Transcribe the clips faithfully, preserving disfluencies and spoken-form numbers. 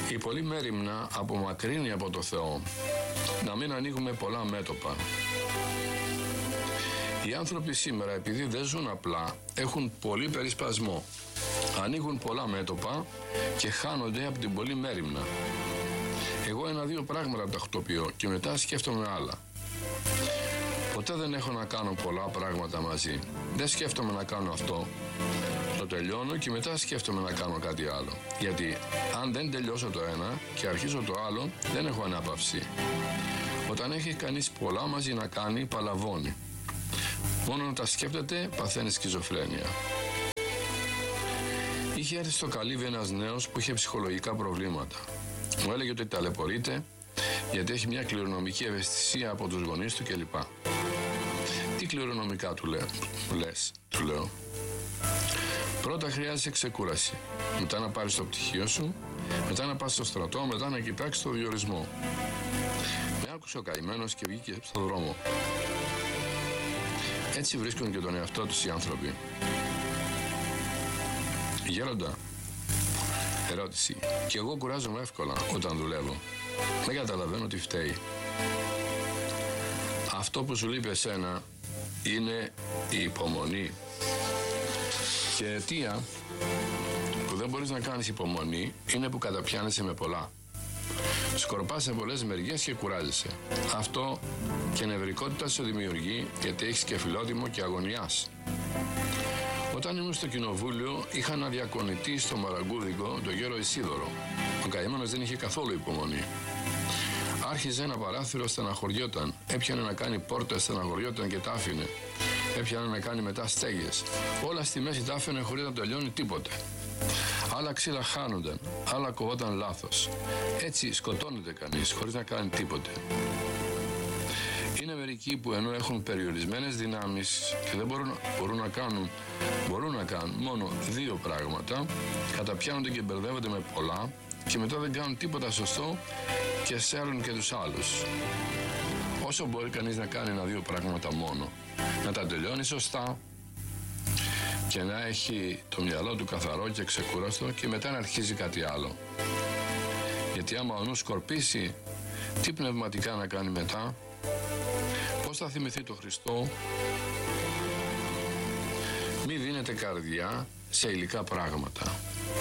Η πολλή μέριμνα απομακρύνει από το Θεό. Να μην ανοίγουμε πολλά μέτωπα. Οι άνθρωποι σήμερα, επειδή δεν ζουν απλά, έχουν πολύ περισπασμό. Ανοίγουν πολλά μέτωπα και χάνονται από την πολλή μέριμνα. Εγώ ένα-δύο πράγματα τακτοποιώ και μετά σκέφτομαι άλλα. Ποτέ δεν έχω να κάνω πολλά πράγματα μαζί. Δεν σκέφτομαι να κάνω αυτό. Το τελειώνω και μετά σκέφτομαι να κάνω κάτι άλλο. Γιατί αν δεν τελειώσω το ένα και αρχίσω το άλλο, δεν έχω ανάπαυση. Όταν έχει κανείς πολλά μαζί να κάνει, παλαβώνει. Μόνο να τα σκέφτεται, παθαίνει σκιζοφρένεια. Είχε έρθει στο καλύβι ένας νέος που είχε ψυχολογικά προβλήματα. Μου έλεγε ότι ταλαιπωρείται γιατί έχει μια κληρονομική ευαισθησία από τους γονείς του κλπ. Τι κληρονομικά του λέω, λες, του λέω. Πρώτα χρειάζεσαι ξεκούραση. Μετά να πάρεις το πτυχίο σου, μετά να πας στο στρατό, μετά να κοιτάξεις το διορισμό. Με άκουσε ο καημένος και βγήκε στον δρόμο. Έτσι βρίσκουν και τον εαυτό τους οι άνθρωποι. Γέροντα, ερώτηση. Και εγώ κουράζομαι εύκολα όταν δουλεύω. Δεν καταλαβαίνω τι φταίει. Αυτό που σου λείπει εσένα είναι η υπομονή. Και αιτία που δεν μπορείς να κάνεις υπομονή είναι που καταπιάνεσαι με πολλά. Σκορπάς σε πολλές μεριές και κουράζεσαι. Αυτό και νευρικότητα σου δημιουργεί γιατί έχεις και φιλότιμο και αγωνιάς. Όταν ήμουν στο κοινοβούλιο είχα ένα διακονητή στο Μαραγκούδικο, τον γέρο Ισίδωρο. Ο καημένος δεν είχε καθόλου υπομονή. Άρχιζε ένα παράθυρο, στεναχωριόταν. Έπιανε να κάνει πόρτα, στεναχωριόταν και τα άφηνε. Έπιανε να κάνει μετά στέγες. Όλα στη μέση τα άφηνε χωρίς να τελειώνει τίποτε. Άλλα ξύλα χάνονταν, άλλα κοβόταν λάθος. Έτσι σκοτώνεται κανείς χωρίς να κάνει τίποτε. Είναι μερικοί που ενώ έχουν περιορισμένες δυνάμεις και δεν μπορούν, μπορούν, να κάνουν, μπορούν να κάνουν μόνο δύο πράγματα, καταπιάνονται και μπερδεύονται με πολλά και μετά δεν κάνουν τίποτα σωστό και σέρνουν και τους άλλους. Όσο μπορεί κανείς να κάνει ένα-δύο πράγματα μόνο, να τα τελειώνει σωστά και να έχει το μυαλό του καθαρό και ξεκούραστο και μετά να αρχίζει κάτι άλλο. Γιατί άμα ο νους σκορπίσει, τι πνευματικά να κάνει μετά, πώς θα θυμηθεί το Χριστό. Μη δίνετε καρδιά σε υλικά πράγματα.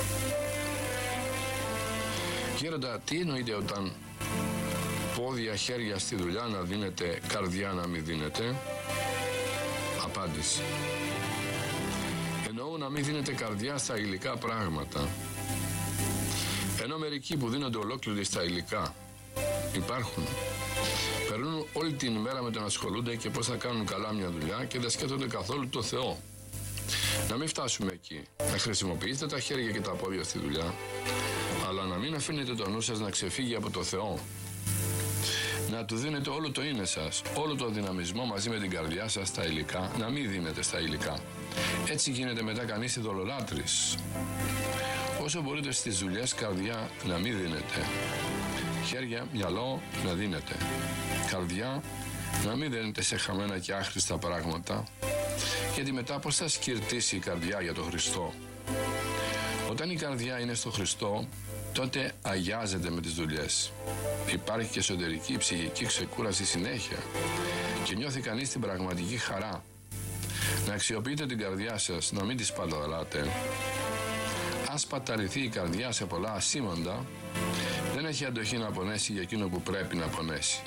Γέροντα, τι εννοείται όταν πόδια, χέρια στη δουλειά να δίνετε, καρδιά να μην δίνετε? Απάντηση. Εννοώ να μην δίνετε καρδιά στα υλικά πράγματα. Ενώ μερικοί που δίνονται ολόκληροι στα υλικά υπάρχουν. Περνούν όλη την ημέρα με το να ασχολούνται και πώς θα κάνουν καλά μια δουλειά και δεν σκέφτονται καθόλου το Θεό. Να μην φτάσουμε εκεί. Να χρησιμοποιήσετε τα χέρια και τα πόδια στη δουλειά, αλλά να μην αφήνετε το νου σας να ξεφύγει από το Θεό. Να του δίνετε όλο το είναι σας, όλο το δυναμισμό μαζί με την καρδιά σας στα υλικά, να μην δίνετε στα υλικά. Έτσι γίνεται μετά κανείς ειδωλολάτρης. Όσο μπορείτε στις δουλειές, καρδιά να μην δίνετε. Χέρια, μυαλό να δίνετε. Καρδιά να μην δίνετε σε χαμένα και άχρηστα πράγματα, γιατί μετά πώς θα σκυρτήσει η καρδιά για τον Χριστό? Όταν η καρδιά είναι στο Χριστό, τότε αγιάζεται με τις δουλειές. Υπάρχει και εσωτερική ψυχική ξεκούραση συνέχεια και νιώθει κανείς την πραγματική χαρά. Να αξιοποιείτε την καρδιά σας, να μην τη σπαταλάτε. Αν σπαταληθεί η καρδιά σε πολλά ασήμαντα, δεν έχει αντοχή να πονέσει για εκείνο που πρέπει να πονέσει.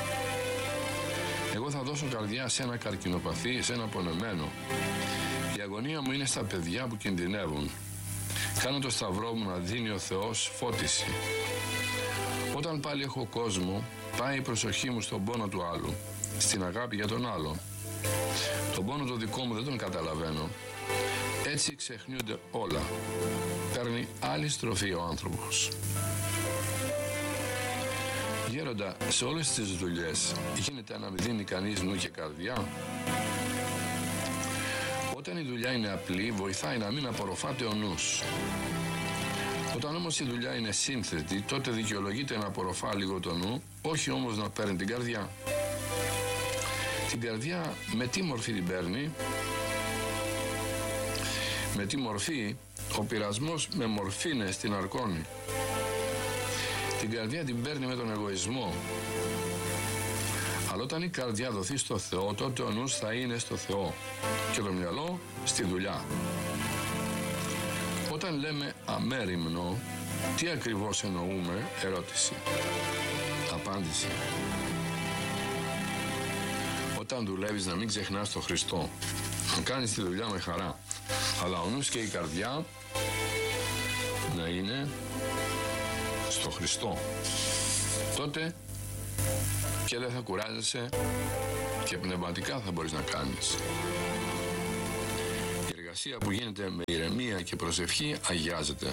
Εγώ θα δώσω καρδιά σε ένα καρκινοπαθή, σε ένα πονεμένο. Η αγωνία μου είναι στα παιδιά που κινδυνεύουν. Κάνω το σταυρό μου να δίνει ο Θεός φώτιση. Όταν πάλι έχω κόσμο, πάει η προσοχή μου στον πόνο του άλλου, στην αγάπη για τον άλλο. Τον πόνο το δικό μου δεν τον καταλαβαίνω. Έτσι ξεχνιούνται όλα. Παίρνει άλλη στροφή ο άνθρωπος. Γέροντα, σε όλες τις δουλειές γίνεται να μην δίνει κανείς νου και καρδιά? Όταν η δουλειά είναι απλή, βοηθάει να μην απορροφάται ο νους. Όταν όμως η δουλειά είναι σύνθετη, τότε δικαιολογείται να απορροφά λίγο το νου, όχι όμως να παίρνει την καρδιά. Την καρδιά με τι μορφή την παίρνει? Με τι μορφή? Ο πειρασμός με μορφήνες την αρκώνει. Την καρδιά την παίρνει με τον εγωισμό. Αλλά όταν η καρδιά δοθεί στο Θεό, τότε ο νους θα είναι στο Θεό και το μυαλό στη δουλειά. Όταν λέμε αμέριμνο, τι ακριβώς εννοούμε? Ερώτηση. Απάντηση. Όταν δουλεύεις να μην ξεχνάς τον Χριστό, να κάνεις τη δουλειά με χαρά, αλλά ο νους και η καρδιά να είναι στο Χριστό, τότε και δεν θα κουράζεσαι και πνευματικά θα μπορείς να κάνεις. Η εργασία που γίνεται με ηρεμία και προσευχή αγιάζεται.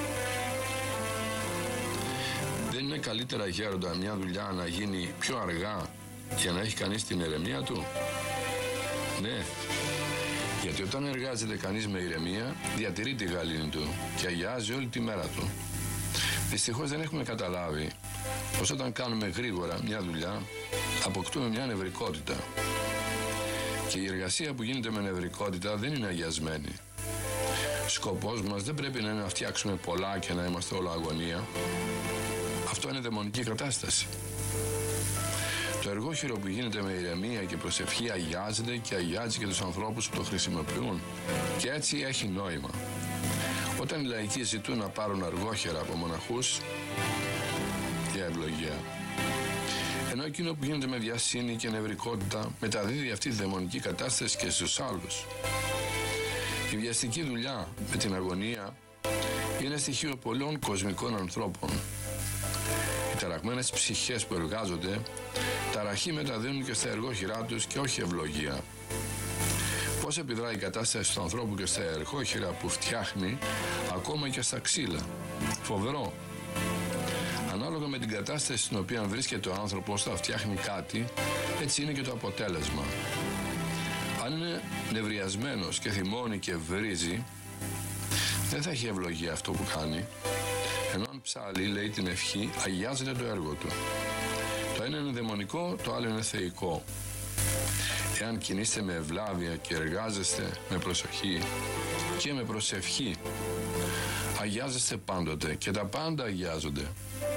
Δεν είναι καλύτερα, γέροντα, μια δουλειά να γίνει πιο αργά για να έχει κανείς την ηρεμία του? Ναι, γιατί όταν εργάζεται κανείς με ηρεμία, διατηρεί τη γαλήνη του και αγιάζει όλη τη μέρα του. Δυστυχώς δεν έχουμε καταλάβει πως όταν κάνουμε γρήγορα μια δουλειά, αποκτούμε μια νευρικότητα. Και η εργασία που γίνεται με νευρικότητα δεν είναι αγιασμένη. Σκοπός μας δεν πρέπει να είναι να φτιάξουμε πολλά και να είμαστε όλο αγωνία. Αυτό είναι δαιμονική κατάσταση. Το εργόχειρο που γίνεται με ηρεμία και προσευχή αγιάζεται και αγιάζει και τους ανθρώπους που το χρησιμοποιούν. Και έτσι έχει νόημα. Όταν οι λαϊκοί ζητούν να πάρουν αργόχερα από μοναχούς, για ευλογία. Ενώ εκείνο που γίνεται με βιασύνη και νευρικότητα μεταδίδει αυτή τη δαιμονική κατάσταση και στους άλλους. Η βιαστική δουλειά με την αγωνία είναι στοιχείο πολλών κοσμικών ανθρώπων. Οι ταραγμένες ψυχές που εργάζονται, ταραχή μεταδίνουν και στα εργόχειρά τους και όχι ευλογία. Πώς επιδράει η κατάσταση του ανθρώπου και στα εργόχειρα που φτιάχνει, ακόμα και στα ξύλα? Φοβερό. Ανάλογα με την κατάσταση στην οποία βρίσκεται ο άνθρωπος, θα φτιάχνει κάτι, έτσι είναι και το αποτέλεσμα. Αν είναι νευριασμένος και θυμώνει και βρίζει, δεν θα έχει ευλογία αυτό που κάνει. Ενώ αν ψάλλει, λέει την ευχή, αγιάζεται το έργο του. Το ένα είναι δαιμονικό, το άλλο είναι θεϊκό. Εάν κινείστε με ευλάβεια και εργάζεστε με προσοχή και με προσευχή, αγιάζεστε πάντοτε και τα πάντα αγιάζονται.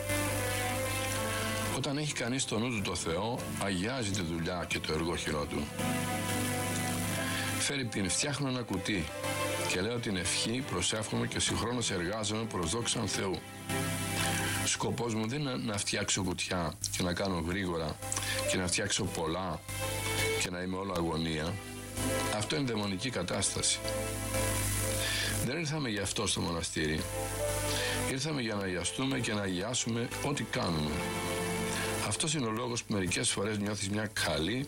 Όταν έχει κανείς στο νου του το Θεό, αγιάζει τη δουλειά και το εργόχειρό του. Φερρυπίν, φτιάχνω ένα κουτί και λέω την ευχή, προσεύχομαι και συγχρόνως εργάζομαι προς δόξαν Θεού. Σκοπός μου δεν είναι να φτιάξω κουτιά και να κάνω γρήγορα και να φτιάξω πολλά και να είμαι όλο αγωνία. Αυτό είναι δαιμονική κατάσταση. Δεν ήρθαμε γι' αυτό στο μοναστήρι. Ήρθαμε για να αγιαστούμε και να αγιάσουμε ό,τι κάνουμε. Αυτός είναι ο λόγος που μερικές φορές νιώθεις μια καλή.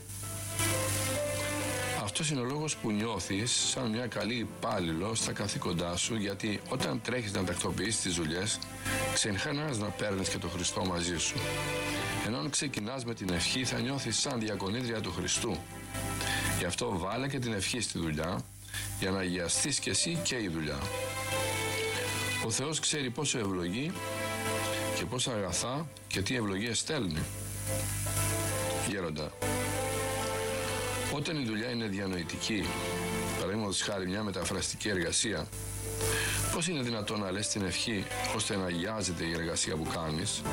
Αυτός είναι ο λόγος που νιώθεις σαν μια καλή υπάλληλο στα καθήκοντά σου, γιατί όταν τρέχεις να τακτοποιήσεις τις δουλειές, ξεχνάς να παίρνεις και τον Χριστό μαζί σου. Ενώ αν ξεκινάς με την ευχή, θα νιώθεις σαν διακονήτρια του Χριστού. Γι' αυτό βάλε και την ευχή στη δουλειά, για να αγιαστείς κι εσύ και η δουλειά. Ο Θεός ξέρει πόσο ευλογεί και πόσα αγαθά και τι ευλογίες στέλνει. Γέροντα, όταν η δουλειά είναι διανοητική, παραδείγματος χάρη μια μεταφραστική εργασία, πώς είναι δυνατόν να λες την ευχή ώστε να αγιάζεται η εργασία που κάνεις?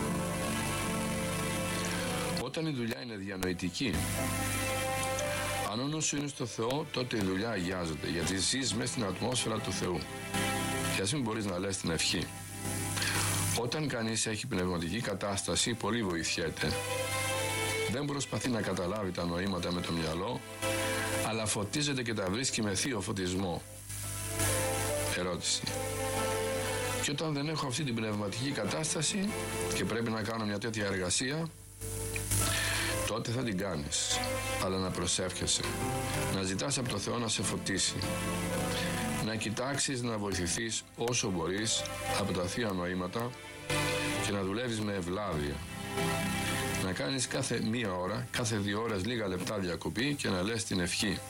Όταν η δουλειά είναι διανοητική, αν ο νους σου είναι στο Θεό, τότε η δουλειά αγιάζεται, γιατί ζεις μέσα στην ατμόσφαιρα του Θεού. Και ας μην μπορείς να λες την ευχή. Όταν κανείς έχει πνευματική κατάσταση, πολύ βοηθιέται. Δεν προσπαθεί να καταλάβει τα νοήματα με το μυαλό, αλλά φωτίζεται και τα βρίσκει με θείο φωτισμό. Ερώτηση. Και όταν δεν έχω αυτή την πνευματική κατάσταση και πρέπει να κάνω μια τέτοια εργασία, τότε θα την κάνεις, αλλά να προσεύχεσαι, να ζητάς από το Θεό να σε φωτίσει, να κοιτάξεις να βοηθηθείς όσο μπορείς από τα θεία νοήματα και να δουλεύεις με ευλάβεια. Να κάνεις κάθε μία ώρα, κάθε δύο ώρες λίγα λεπτά διακοπή και να λες την ευχή.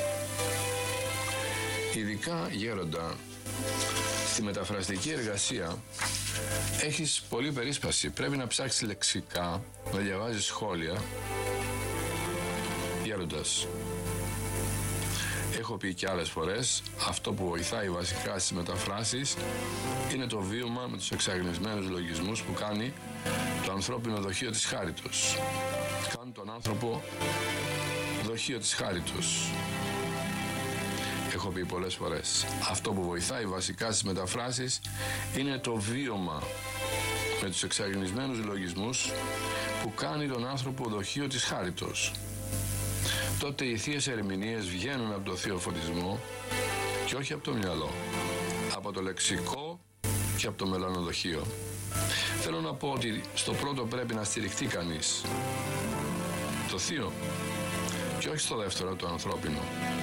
Ειδικά, γέροντα, στη μεταφραστική εργασία έχεις πολλή περίσπαση. Πρέπει να ψάξεις λεξικά, να διαβάζεις σχόλια. Γέροντας, έχω πει και άλλες φορές, αυτό που βοηθάει βασικά στις μεταφράσεις είναι το βίωμα με τους εξαγνισμένους λογισμούς που κάνει το ανθρώπινο δοχείο της χάριτος. Κάνει τον άνθρωπο δοχείο της χάριτος. Έχω πει πολλές φορές, αυτό που βοηθάει βασικά στις μεταφράσεις είναι το βίωμα με τους εξαγνισμένους λογισμούς που κάνει τον άνθρωπο δοχείο της χάριτος. Τότε οι θείες ερμηνείες βγαίνουν από το θείο φωτισμό και όχι από το μυαλό, από το λεξικό και από το μελανοδοχείο. Θέλω να πω ότι στο πρώτο πρέπει να στηριχτεί κανείς, το θείο, και όχι στο δεύτερο, το ανθρώπινο.